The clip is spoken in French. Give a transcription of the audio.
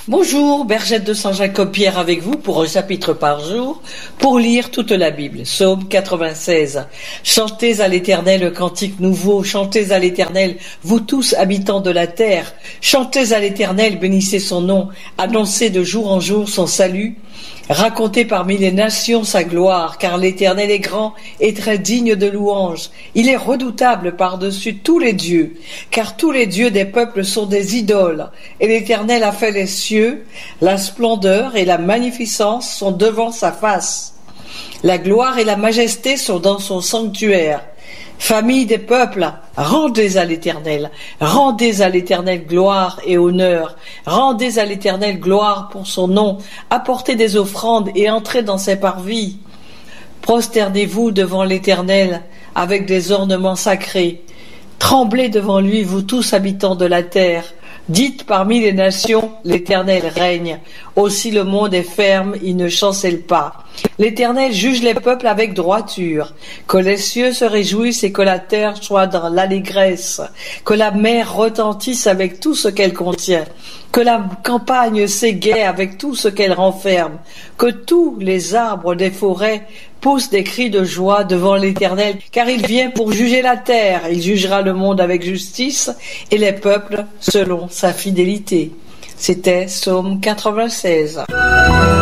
Bonjour, Bergette de Saint-Jacob-Pierre avec vous pour un chapitre par jour, pour lire toute la Bible. Psaume 96. Chantez à l'Éternel un cantique nouveau, chantez à l'Éternel, vous tous habitants de la terre. Chantez à l'Éternel, bénissez son nom, annoncez de jour en jour son salut. Racontez parmi les nations sa gloire, car l'Éternel est grand et très digne de louange. Il est redoutable par-dessus tous les dieux, car tous les dieux des peuples sont des idoles. Et l'Éternel a fait les cieux, la splendeur et la magnificence sont devant sa face. La gloire et la majesté sont dans son sanctuaire. Famille des peuples, rendez à l'Éternel gloire et honneur, rendez à l'Éternel gloire pour son nom, apportez des offrandes et entrez dans ses parvis. Prosternez-vous devant l'Éternel avec des ornements sacrés, tremblez devant lui, vous tous habitants de la terre. Dites parmi les nations, l'Éternel règne. Aussi le monde est ferme, il ne chancelle pas. L'Éternel juge les peuples avec droiture. Que les cieux se réjouissent et que la terre soit dans l'allégresse. Que la mer retentisse avec tout ce qu'elle contient. Que la campagne s'égaie avec tout ce qu'elle renferme. Que tous les arbres des forêts poussent des cris de joie devant l'Éternel, car il vient pour juger la terre. Il jugera le monde avec justice et les peuples selon sa fidélité. C'était Psaume 96.